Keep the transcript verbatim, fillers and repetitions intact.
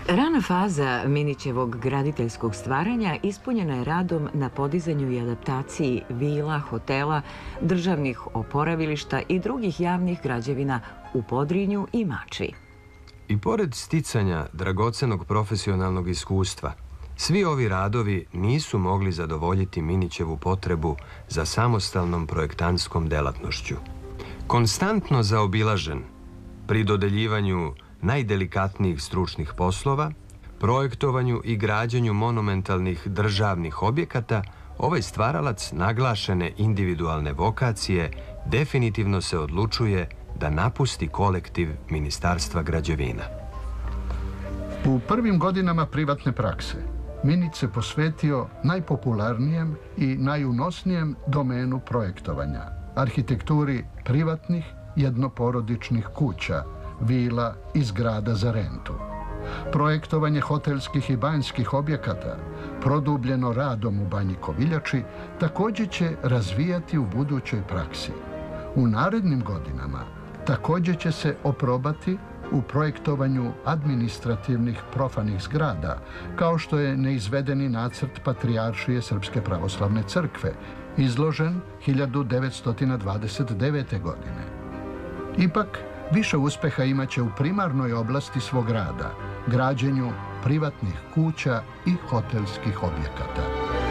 Rana faza Minićevog graditeljskog stvaranja ispunjena je radom na podizanju i adaptaciji vila, hotela, državnih oporavilišta i drugih javnih građevina u Podrinju i Mačvi. I pored sticanja dragocenog profesionalnog iskustva, svi ovi radovi nisu mogli zadovoljiti Minićevu potrebu za samostalnom projektantskom delatnošću. Konstantno zaobilažen pri dodeljivanju najdelikatnijih stručnih poslova, projektovanju i građenju monumentalnih državnih objekata, ovaj stvaralac naglašene individualne vokacije definitivno se odlučuje da napusti kolektiv Ministarstva građevina. U prvim godinama privatne prakse Minić se posvetio najpopularnijem i najunosnijem domenu projektovanja, arhitekturi privatnih jednoporodičnih kuća, vila i zgrada za rentu. Projektovanje hotelskih i banjskih objekata, produbljeno radom u Banji Koviljači, također će razvijati u budućoj praksi. U narednim godinama također će se oprobati u projektovanju administrativnih profanih zgrada, kao što je neizvedeni nacrt Patrijaršije Srpske pravoslavne crkve, izložen hiljadu devetsto dvadeset devete. godine. Ipak, više uspeha imaće u primarnoj oblasti svog rada, građenju privatnih kuća i hotelskih objekata.